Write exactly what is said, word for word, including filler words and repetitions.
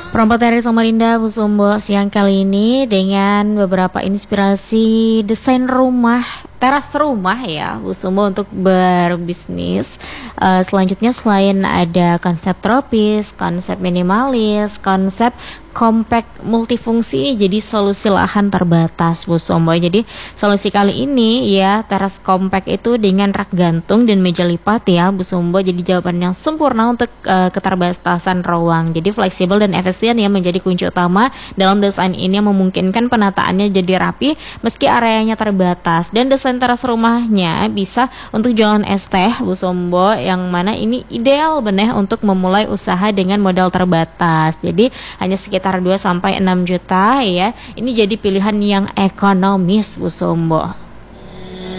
Perompak dari Samarinda Bu Sumbo siang kali ini dengan beberapa inspirasi desain rumah, teras rumah ya Bu Sumbo untuk berbisnis. Uh, selanjutnya selain ada konsep tropis, konsep minimalis, konsep compact multifungsi, jadi solusi lahan terbatas Bu Sumbo. Jadi solusi kali ini ya teras compact itu dengan rak gantung dan meja lipat ya Bu Sumbo. Jadi jawaban yang sempurna untuk uh, keterbatasan ruang. Jadi fleksibel dan efisien yang menjadi kunci utama dalam desain ini yang memungkinkan penataannya jadi rapi meski areanya terbatas. Dan desain teras rumahnya bisa untuk jualan es teh Bu Sumbo, yang mana ini ideal bener untuk memulai usaha dengan modal terbatas. Jadi hanya sekitar dua sampai enam juta ya. Ini jadi pilihan yang ekonomis Bu Sumbo.